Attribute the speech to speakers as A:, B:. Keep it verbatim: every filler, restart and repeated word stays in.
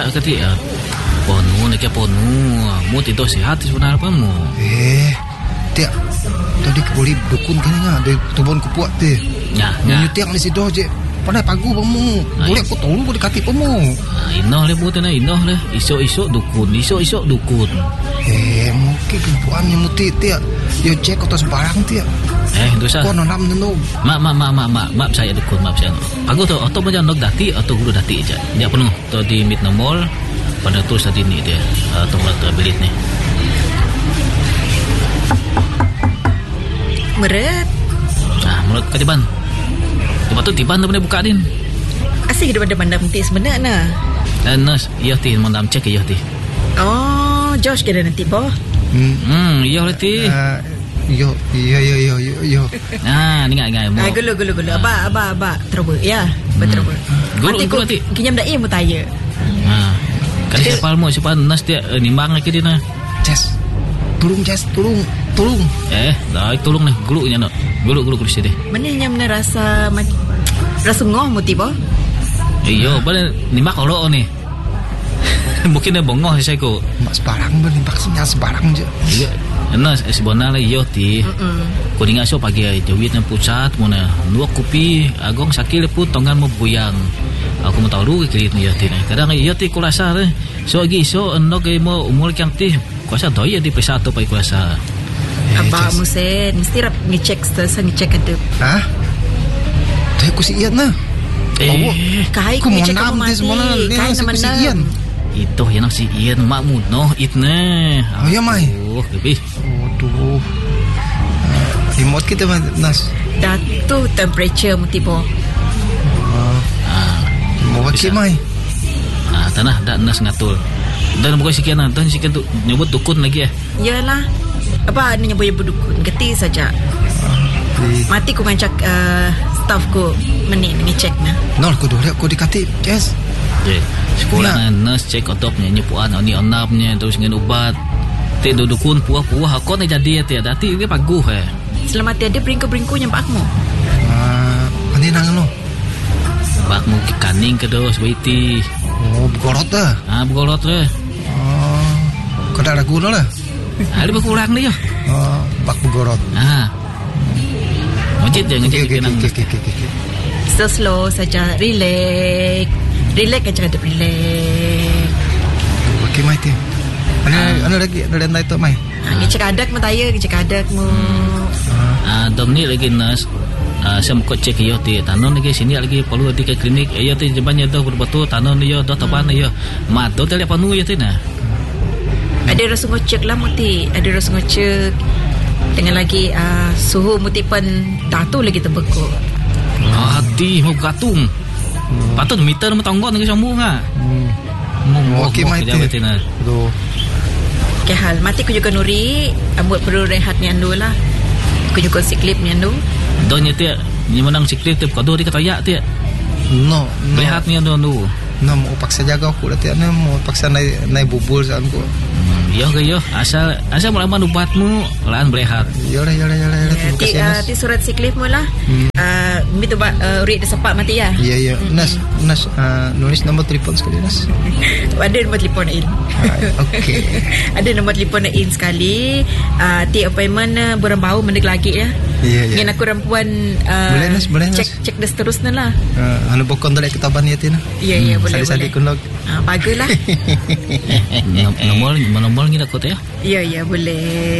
A: tak kati ah. Ponu nak ke ponu. Mu tidur sihat sebenarnya apa mu?
B: Eh, tiap tadi boleh dukun kan nya, de tubon kupuak te.
A: Ya, ya.
B: Nyutiak di situ je. Pandai pagu pamu. Boleh aku tolong boleh kati pamu.
A: Ah, inoh le bu tena inoh le. Isok-isok dukun, isok-isok dukun.
B: Eh, mungkin kumpuannya muti tiap. Yo cek kota sembarang tiap.
A: Eh, dosa.
B: Kau nanam nenu.
A: Mak, mak, mak, mak, mak, mak saya dukun, mak saya. Aku tu, atau macam nok dati atau guru dati aja. Dia penuh. Tu di mid nomor. Pada terus tadi ni dia. Atau uh, bilik ni.
C: Meret.
A: Ah, menurut katiban. Lepas tu tiban tu boleh buka din.
C: Asyik dia pandang nanti sebenarnya.
A: Dan nurse, iya ti, mau dalam cek iya ti.
C: Oh, Josh kira nanti boh.
B: Hmm,
A: Hmm, iya ti.
B: uh, yo, yo, yo, yo, yo, yo.
A: Ah, ni ngai ngai.
C: Ah, gulu gulu gulu. Aba aba aba terus ya. Betul betul.
A: Gulu gulu ti.
C: Kinyam dah ia mutaya.
A: Ah. Kan siapa mu siapa nurse dia eh, nimbang lagi dia na.
B: Jess, tolong Jess, tolong, tolong.
A: Eh, dah tolong ni, gulu nya nak. Gulu gulu kursi dia.
C: Mana yang mana rasa rasa ngoh muti boh?
A: Iyo, boleh nimbak kalau ni. Mungkin dia bongong saya ko.
B: Mak sebarang boleh vaksinnya sebarang je.
A: Iya, nurse eh, sebenarnya iyo ti. Kau dengar so pagi ay jawit ng pusat mo na nuak kupi agong sakit pun tongan mo buyang. Aku mau tahu lu kirit ni yati ni. Kadang iyo ti kulasa re. So agi so ando kay mo umul kyang ti. Kuasa doy di pesato pa kulasa.
C: Abah musen mesti rap ngecek sa ngecek ada.
B: Hah? Saya ku si Ian na.
A: Eh,
C: Kai
B: Ku
C: ku
B: mau
C: ngecek
B: nam
C: kamu
B: di
C: mati.
B: semua na.
C: Kai
B: Saya
C: nama
B: ku si Ian.
A: itu yang si Ian makmu no it ne.
B: Oh ya mai.
A: Oh, kepi.
B: Aduh. Remote kita mas.
C: Datu temperature muti boh.
A: Ah,
B: Mau wakil mai.
A: ah tanah dak nas ngatul. Dan bukan sekian dan sekian tu nyebut dukun lagi eh.
C: Yalah. Apa ni nyebut berdukun? Geti saja.
B: Di
C: Mati ku ngancak uh, staff ku meni ngecek na.
B: nol ku dulu aku dikati. Yes.
A: Je. Sekolah na nurse cek otopnya nyepuan oni onapnya terus dengan ubat. Te dukun puah-puah aku ni jadi ya dati dia paguh eh.
C: Selamat tiada beringku-beringku nyampak mu.
B: Ah, ani nang lo.
A: Bakmu ke kaning ke dos waiti.
B: Oh, bergorot dah.
A: Ah begolot re.
B: Oh, kau dah ragu lah.
A: Ada berkurang dia.
B: Oh, bak bergorot.
A: Ah. Ngecek je ngecek
B: Okey,
A: ke nang.
B: okey, okey, okey, okey.
C: Slow slow saja, relax. Relax aja ada relax.
B: Okey mai tu. Ana ana lagi ada lain tu mai.
C: Ha, ngecek adak mu taya, ngecek adak mu.
A: Ah dom ni lagi nurse. Ah saya mau cek yo ti tanon lagi sini lagi perlu di ke klinik. Yo ti jebanya do betul tanon yo do taban yo. Mat do tele panu yo ti na.
C: Ada rasa ngecek lah muti, ada rasa ngecek. Dengan lagi uh, suhu muti pun datu lagi terbekuk.
A: Ah hati mau gatung. Patut meter mau tonggon lagi sambung ah.
B: Hmm.
A: Mau
B: Okey mai tu.
A: ti na.
B: Aduh.
C: Okay, hal mati ku juga nuri, buat perlu rehat ni andu lah. Ku juga siklip ni andu.
A: Donya ti ni menang sikit tu kado di katayak ti.
B: No, no.
A: Rehat ni ando ando.
B: No, mau paksa jaga aku dah tiada mau paksa naik naik bubur saat aku.
A: Hmm, yo ke yo asal asal melawan ubatmu laan berehat.
B: Ya lah, ya lah, ya lah, ya lah. Terima
C: Ti,
B: kasih
C: uh,
B: Nas.
C: ti surat siklip mu lah.
B: Hmm.
C: Uh, Mito ba uh, urit dia sepak mati ya.
B: Ya, ya. Nas, Nas, uh, nulis nombor telefon sekali Nas.
C: Ada nombor telefon na in.
B: Ah, okey.
C: Ada nombor telefon na in sekali. Uh, ti appointment uh, borang bau mendek lagi ya.
B: Ya, ya.
C: Ngin aku rampuan uh,
B: Boleh, Nas, boleh, Nas.
C: cek cek dah seterusnya lah.
B: Uh, anu bokon dalek ketaban ya tina.
C: Ya ya boleh
B: Sadi-sadi
C: boleh.
B: kun log.
C: Ah baguslah.
A: Nomor nomor ni nak kau tu ya.
C: Ya ya boleh.